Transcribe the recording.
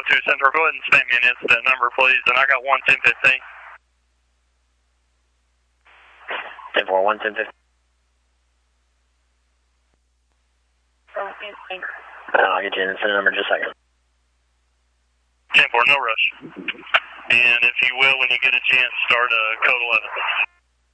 702 Central, go ahead and stamp me an incident number, please, and I got 11015. 10-4, 11015. I'll get you an incident number in just a second. 10-4, no rush. And if you will, when you get a chance, start code 11.